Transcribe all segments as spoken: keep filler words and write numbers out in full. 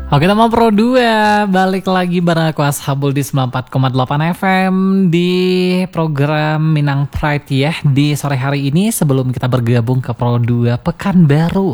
Oke teman Pro dua, balik lagi bareng aku Ashabul di sembilan puluh empat koma delapan F M di program Minang Pride ya. Di sore hari ini sebelum kita bergabung ke Pro dua Pekanbaru.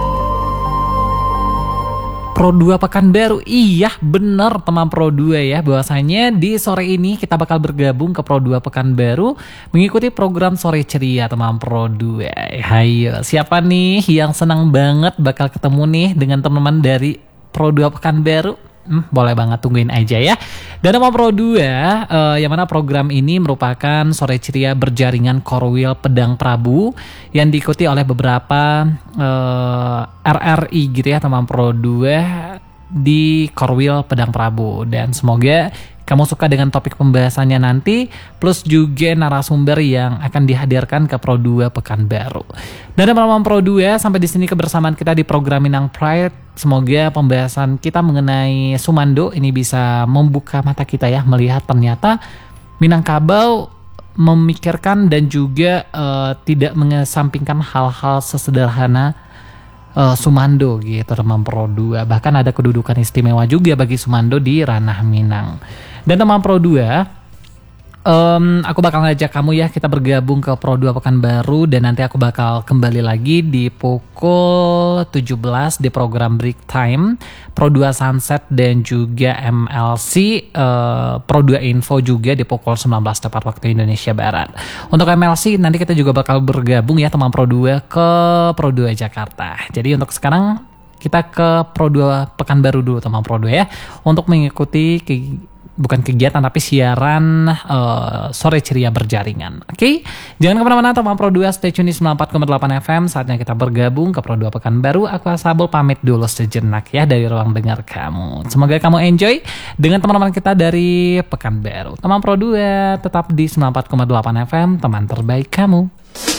Pro dua Pekanbaru, iya bener teman Pro dua ya. Bahwasanya di sore ini kita bakal bergabung ke Pro dua Pekanbaru mengikuti program Sore Ceria teman Pro dua. Hayo, siapa nih yang senang banget bakal ketemu nih dengan teman-teman dari Pro dua Pekanbaru? Hmm, boleh banget tungguin aja ya. Dan nama Pro dua, uh, yang mana program ini merupakan Sore Ceria berjaringan Korwil Pedang Prabu yang diikuti oleh beberapa uh, R R I gitu ya teman Pro dua di Korwil Pedang Prabu. Dan semoga kamu suka dengan topik pembahasannya nanti, plus juga narasumber yang akan dihadirkan ke Pro dua Pekanbaru. Dan teman-teman Pro dua, sampai di sini kebersamaan kita di program Minang Pride. Semoga pembahasan kita mengenai Sumando ini bisa membuka mata kita ya, melihat ternyata Minangkabau memikirkan dan juga uh, tidak mengesampingkan hal-hal sesederhana uh, Sumando gitu teman Pro dua. Bahkan ada kedudukan istimewa juga bagi Sumando di ranah Minang. Dan teman Pro dua, um, aku bakal ngajak kamu ya kita bergabung ke Pro dua Pekanbaru, dan nanti aku bakal kembali lagi di pukul tujuh belas di program Break Time, Pro dua Sunset dan juga M L C, uh, Pro dua Info juga di pukul sembilan belas tepat waktu Indonesia Barat. Untuk M L C nanti kita juga bakal bergabung ya teman Pro dua ke Pro dua Jakarta. Jadi untuk sekarang kita ke Pro dua Pekanbaru dulu teman Pro dua ya, untuk mengikuti ke bukan kegiatan tapi siaran uh, Sore Ceria berjaringan. Oke, okay? Jangan kemana-mana teman Pro dua, stay tune di sembilan puluh empat koma delapan F M. Saatnya kita bergabung ke Pro dua Pekanbaru. Aku Ashabul pamit dulu sejenak ya dari ruang dengar kamu. Semoga kamu enjoy dengan teman-teman kita dari Pekanbaru. Teman Pro dua tetap di sembilan puluh empat koma delapan F M, teman terbaik kamu.